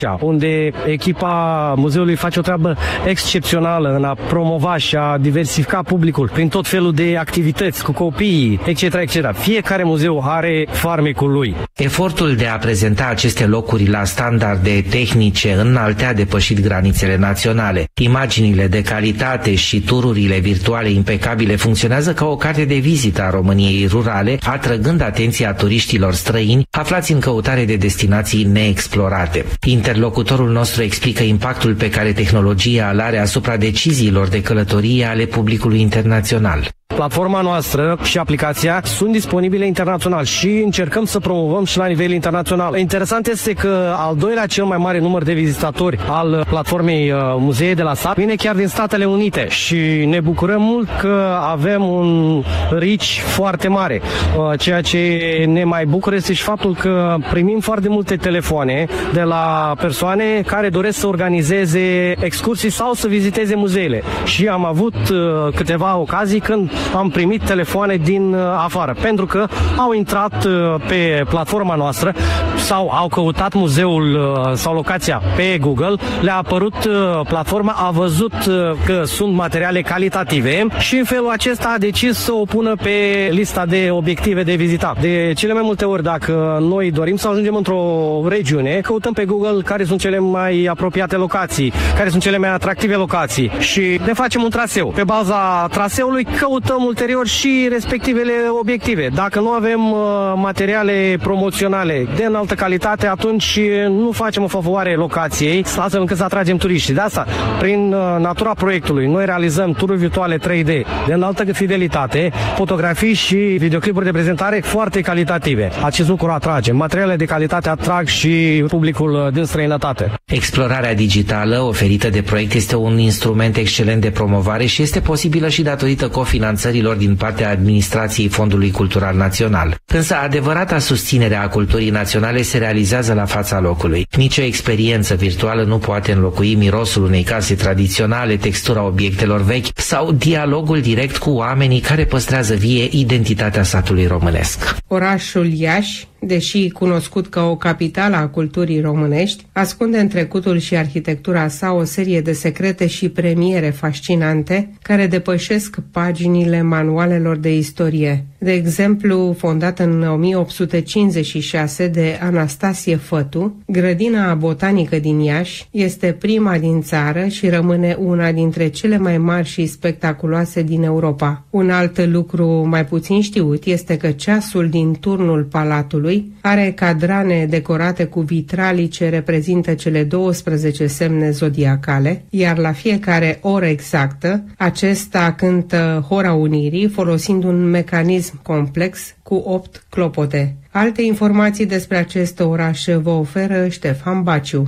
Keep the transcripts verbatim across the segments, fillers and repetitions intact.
unde echipa muzeului face o treabă excepțională în a promova și a diversifica publicul prin tot felul de activități cu copiii, et cetera, et cetera. Fiecare muzeu are farmecul lui. Efortul de a prezenta aceste locuri la standarde tehnice înalte a depășit granițele naționale. Imaginile de calitate și tururile virtuale impecabile funcționează ca o carte de vizită a României rurale, atrăgând atenția turiștilor străini aflați în căutare de destinații neexplorate. Interlocutorul nostru explică impactul pe care tehnologia îl are asupra deciziilor de călătorie ale publicului internațional. Platforma noastră și aplicația sunt disponibile internațional și încercăm să promovăm și la nivel internațional. Interesant este că al doilea cel mai mare număr de vizitatori al platformei Muzee de la Sat vine chiar din Statele Unite și ne bucurăm mult că avem un reach foarte mare. Ceea ce ne mai bucură este și faptul că primim foarte multe telefoane de la persoane care doresc să organizeze excursii sau să viziteze muzeele. Și am avut câteva ocazii când am primit telefoane din afară, pentru că au intrat pe platforma noastră sau au căutat muzeul sau locația pe Google, le-a apărut platforma, a văzut că sunt materiale calitative și în felul acesta a decis să o pună pe lista de obiective de vizitat. De cele mai multe ori, dacă noi dorim să ajungem într-o regiune, căutăm pe Google care sunt cele mai apropiate locații, care sunt cele mai atractive locații și ne facem un traseu. Pe baza traseului căutăm ulterior și respectivele obiective. Dacă nu avem uh, materiale promoționale de înaltă calitate, atunci nu facem o favoare locației, astfel încât să atragem turiștii. De asta, prin uh, natura proiectului, noi realizăm tururi virtuale trei D de înaltă fidelitate, fotografii și videoclipuri de prezentare foarte calitative. Acest lucru atrage. Materiale de calitate atrag și publicul din străinătate. Explorarea digitală oferită de proiect este un instrument excelent de promovare și este posibilă și datorită cofinanțărilor din partea administrației Fondului Cultural Național. Însă adevărata susținere a culturii naționale se realizează la fața locului. Nici o experiență virtuală nu poate înlocui mirosul unei case tradiționale, textura obiectelor vechi sau dialogul direct cu oamenii care păstrează vie identitatea satului românesc. Orașul Iași, deși cunoscut ca o capitală a culturii românești, ascunde în trecutul și arhitectura sa o serie de secrete și premiere fascinante care depășesc paginile manualelor de istorie. De exemplu, fondată în o mie opt sute cincizeci și șase de Anastasie Fătu, grădina botanică din Iași este prima din țară și rămâne una dintre cele mai mari și spectaculoase din Europa. Un alt lucru mai puțin știut este că ceasul din turnul palatului are cadrane decorate cu vitralii ce reprezintă cele douăsprezece semne zodiacale, iar la fiecare oră exactă, acesta cântă Hora Unirii folosind un mecanism complex cu opt clopote. Alte informații despre acest oraș vă oferă Ștefan Baciu.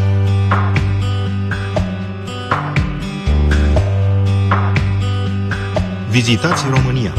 Vizitați România.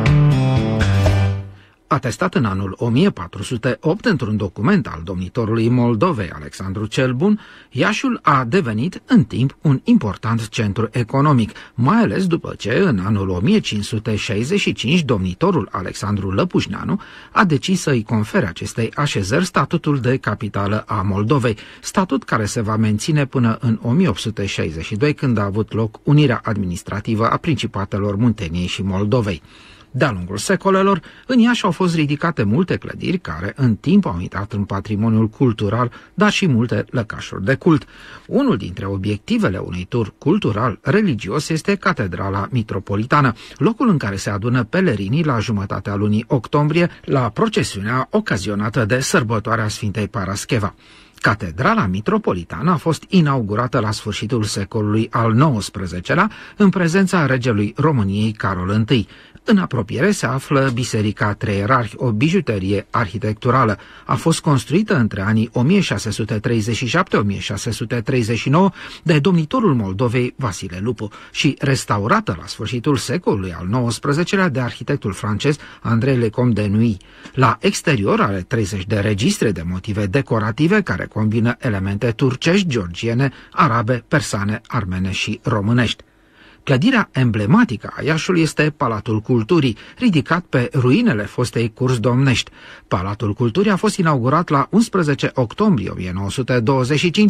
Atestat în anul o mie patru sute opt într-un document al domnitorului Moldovei Alexandru cel Bun, Iașiul a devenit în timp un important centru economic, mai ales după ce în anul o mie cinci sute șaizeci și cinci domnitorul Alexandru Lăpușneanu a decis să-i confere acestei așezări statutul de capitală a Moldovei, statut care se va menține până în o mie opt sute șaizeci și doi, când a avut loc unirea administrativă a Principatelor Munteniei și Moldovei. De-a lungul secolelor, în Iași au fost ridicate multe clădiri care în timp au intrat în patrimoniul cultural, dar și multe lăcașuri de cult. Unul dintre obiectivele unui tur cultural religios este Catedrala Mitropolitană, locul în care se adună pelerinii la jumătatea lunii octombrie la procesiunea ocazionată de sărbătoarea Sfintei Parascheva. Catedrala Mitropolitană a fost inaugurată la sfârșitul secolului al nouăsprezecelea în prezența regelui României Carol I. În apropiere se află Biserica Trei Ierarhi, o bijuterie arhitecturală. A fost construită între anii o mie șase sute treizeci și șapte - o mie șase sute treizeci și nouă de domnitorul Moldovei Vasile Lupu și restaurată la sfârșitul secolului al nouăsprezecelea de arhitectul francez André Lecomte de Nuy. La exterior are treizeci de registre de motive decorative care combină elemente turcești, georgiene, arabe, persane, armene și românești. Clădirea emblematică a Iașului este Palatul Culturii, ridicat pe ruinele fostei curți domnești. Palatul Culturii a fost inaugurat la unsprezece octombrie o mie nouă sute douăzeci și cinci